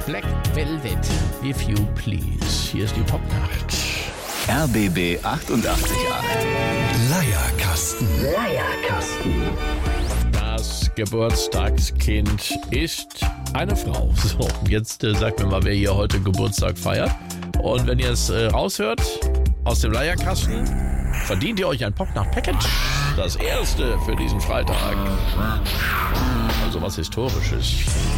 Black Velvet, if you please. Hier ist die Popnacht. RBB 88.8. Leierkasten. Das Geburtstagskind ist eine Frau. So, jetzt sagt mir mal, wer hier heute Geburtstag feiert. Und wenn ihr es raushört aus dem Leierkasten, verdient ihr euch ein Popnacht-Package. Das erste für diesen Freitag. Also was Historisches.